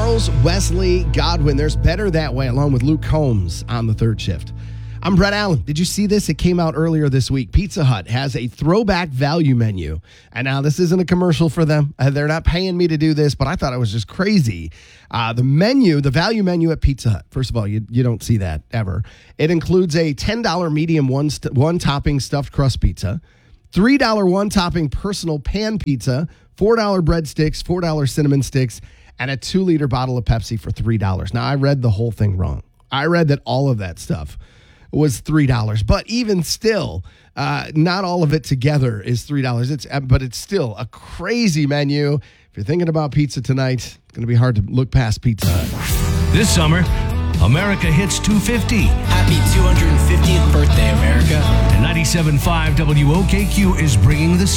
Charles Wesley Godwin. There's Better That Way, along with Luke Combs on the third shift. I'm Brett Allen. Did you see this? It came out earlier this week. Pizza Hut has a throwback value menu. And now this isn't a commercial for them. They're not paying me to do this, but I thought it was just crazy. The value menu at Pizza Hut, first of all, you don't see that ever. It includes a $10 medium one-topping stuffed crust pizza, $3 one-topping personal pan pizza, $4 breadsticks, $4 cinnamon sticks, and a 2-liter bottle of Pepsi for $3. Now, I read the whole thing wrong. I read that all of that stuff was $3. But even still, not all of it together is $3. But it's still a crazy menu. If you're thinking about pizza tonight, it's going to be hard to look past Pizza Hut. This summer, America hits 250. Happy 250th birthday, America. And 97.5 WOKQ is bringing the